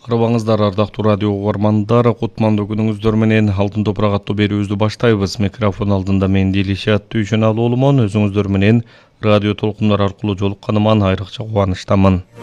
Арыбаңыздар, ардактуу радио угармандар, кутмандуу күнүңүздөр менен Алтын топурак аттуу берүүбүздү баштайбыз. Микрофон алдында мен Дилишат Түйшөналуулумун. Өзүңүздөр менен радио толкундар аркылуу жолукканыман айрыкча кубанычтамын.